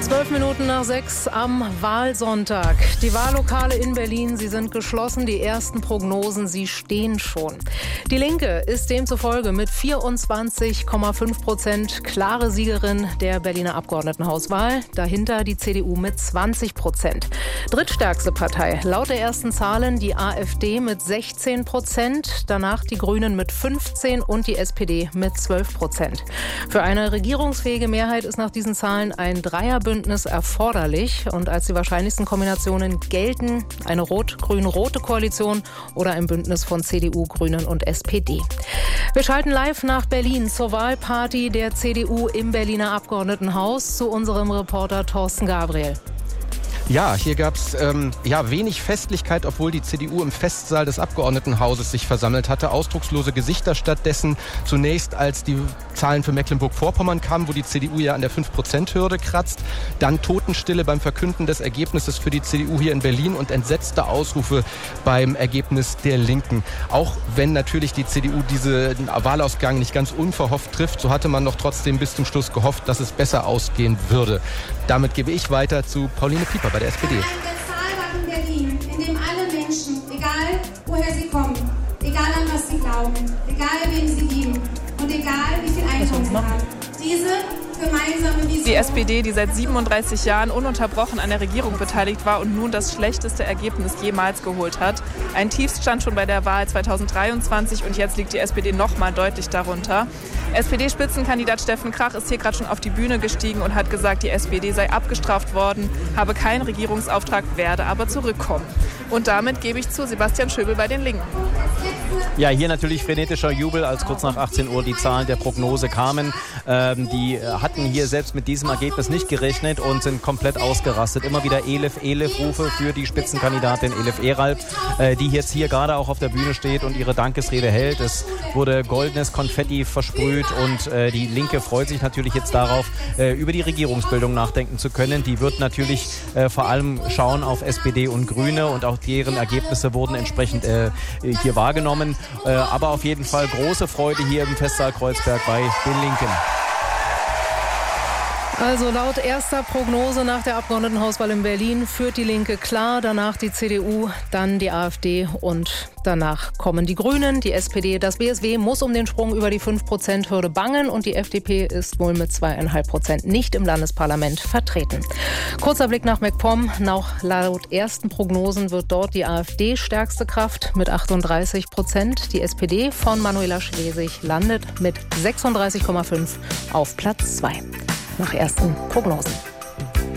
5:12 am Wahlsonntag. Die Wahllokale in Berlin, sie sind geschlossen. Die ersten Prognosen, sie stehen schon. Die Linke ist demzufolge mit 24,5% klare Siegerin der Berliner Abgeordnetenhauswahl. Dahinter die CDU mit 20%. Drittstärkste Partei laut der ersten Zahlen die AfD mit 16%. Danach die Grünen mit 15% und die SPD mit 12%. Für eine regierungsfähige Mehrheit ist nach diesen Zahlen ein Dreierbündnis erforderlich. Und als die wahrscheinlichsten Kombinationen gelten eine rot-grün-rote Koalition oder ein Bündnis von CDU, Grünen und SPD. Wir schalten live nach Berlin zur Wahlparty der CDU im Berliner Abgeordnetenhaus zu unserem Reporter Thorsten Gabriel. Ja, hier gab es wenig Festlichkeit, obwohl die CDU im Festsaal des Abgeordnetenhauses sich versammelt hatte. Ausdruckslose Gesichter stattdessen. Zunächst, als die Zahlen für Mecklenburg-Vorpommern kamen, wo die CDU ja an der 5%-Hürde kratzt. Dann Totenstille beim Verkünden des Ergebnisses für die CDU hier in Berlin und entsetzte Ausrufe beim Ergebnis der Linken. Auch wenn natürlich die CDU diesen Wahlausgang nicht ganz unverhofft trifft, so hatte man noch trotzdem bis zum Schluss gehofft, dass es besser ausgehen würde. Damit gebe ich weiter zu Pauline Pieper bei der SPD. Ein Bezahlbaren Berlin, in dem alle Menschen, egal woher sie kommen, egal an was sie glauben, egal wen sie lieben und egal wie viel Einkommen sie haben, diese gemeinsame Vision. Die SPD, die seit 37 Jahren ununterbrochen an der Regierung beteiligt war und nun das schlechteste Ergebnis jemals geholt hat. Ein Tiefstand schon bei der Wahl 2023 und jetzt liegt die SPD noch mal deutlich darunter. SPD-Spitzenkandidat Steffen Krach ist hier gerade schon auf die Bühne gestiegen und hat gesagt, die SPD sei abgestraft worden, habe keinen Regierungsauftrag, werde aber zurückkommen. Und damit gebe ich zu Sebastian Schöbel bei den Linken. Ja, hier natürlich frenetischer Jubel, als kurz nach 18 Uhr die Zahlen der Prognose kamen. Die hatten hier selbst mit diesem Ergebnis nicht gerechnet und sind komplett ausgerastet. Immer wieder Elif-Elif-Rufe für die Spitzenkandidatin Elif Eralp, die jetzt hier gerade auch auf der Bühne steht und ihre Dankesrede hält. Es wurde goldenes Konfetti versprüht und die Linke freut sich natürlich jetzt darauf, über die Regierungsbildung nachdenken zu können. Die wird natürlich vor allem schauen auf SPD und Grüne und auch deren Ergebnisse wurden entsprechend hier wahrgenommen. Aber auf jeden Fall große Freude hier im Festsaal Kreuzberg bei den Linken. Also laut erster Prognose nach der Abgeordnetenhauswahl in Berlin führt die Linke klar, danach die CDU, dann die AfD und danach kommen die Grünen, die SPD. Das BSW muss um den Sprung über die 5%-Hürde bangen und die FDP ist wohl mit 2,5% nicht im Landesparlament vertreten. Kurzer Blick nach MacPom. Laut ersten Prognosen wird dort die AfD stärkste Kraft mit 38%. Die SPD von Manuela Schwesig landet mit 36,5 auf Platz 2. Nach ersten Prognosen.